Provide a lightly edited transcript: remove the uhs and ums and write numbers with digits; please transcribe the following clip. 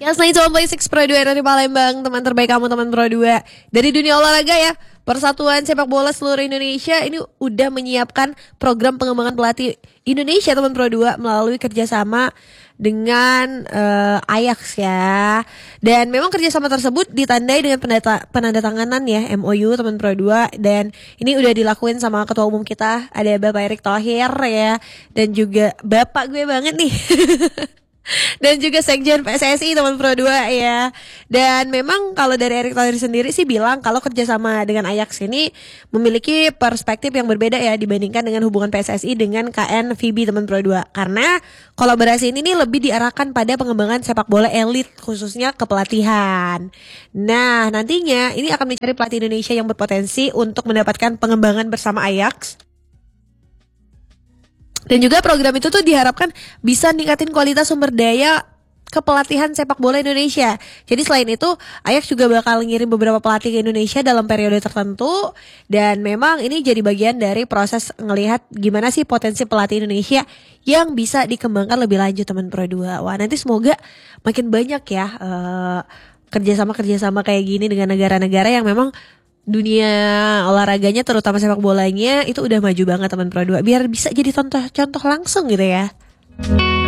Ya, selain Sound Play 6 Pro 2 dari Palembang, teman terbaik kamu teman Pro 2. Dari dunia olahraga ya, Persatuan Sepak Bola seluruh Indonesia ini udah menyiapkan program pengembangan pelatih Indonesia teman Pro 2 melalui kerjasama dengan Ajax ya. Dan memang kerjasama tersebut ditandai dengan penandatanganan ya MOU teman Pro 2. Dan ini udah dilakuin sama ketua umum kita, ada Bapak Erick Thohir ya. Dan juga bapak gue banget nih dan juga Sekjen PSSI teman Pro 2 ya. Dan memang kalau dari Erick Thohir sendiri sih bilang kalau kerjasama dengan Ajax ini memiliki perspektif yang berbeda ya dibandingkan dengan hubungan PSSI dengan KN VB teman Pro 2. Karena kolaborasi ini nih lebih diarahkan pada pengembangan sepak bola elit khususnya kepelatihan. Nah, nantinya ini akan mencari pelatih Indonesia yang berpotensi untuk mendapatkan pengembangan bersama Ajax. Dan juga program itu tuh diharapkan bisa ningkatin kualitas sumber daya kepelatihan sepak bola Indonesia. Jadi selain itu, Ajax juga bakal ngirim beberapa pelatih ke Indonesia dalam periode tertentu. Dan memang ini jadi bagian dari proses ngelihat gimana sih potensi pelatih Indonesia yang bisa dikembangkan lebih lanjut teman Pro 2. Wah, nanti semoga makin banyak ya kerjasama kayak gini dengan negara-negara yang memang dunia olahraganya terutama sepak bolanya itu udah maju banget teman Pro 2 biar bisa jadi contoh langsung gitu ya.